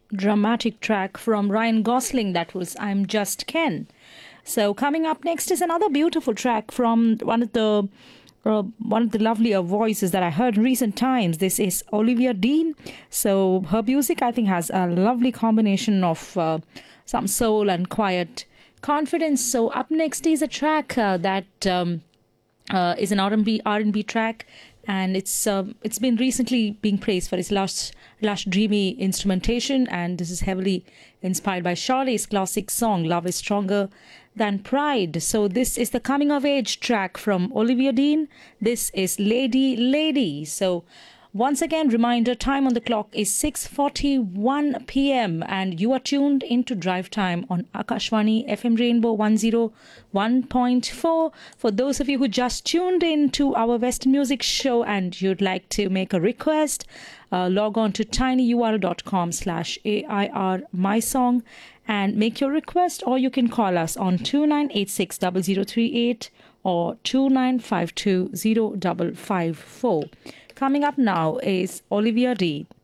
dramatic track from Ryan Gosling, that was I'm Just Ken. So coming up next is another beautiful track from one of the lovelier voices that I heard in recent times. This is Olivia Dean. So her music, I think, has a lovely combination of some soul and quiet confidence. So up next is a track that is an R&B track, and it's been recently being praised for its lush dreamy instrumentation, and this is heavily inspired by Sade's classic song Love is Stronger Than Pride. So this is the coming of age track from Olivia Dean. This is Lady Lady. So once again, reminder, time on the clock is 6:41 p.m. and you are tuned into Drive Time on Akashvani FM Rainbow 101.4. For those of you who just tuned in to our Western Music Show and you'd like to make a request, log on to tinyurl.com/AIR MySong and make your request, or you can call us on 29860038 or 29520554. Coming up now is Olivia Dean.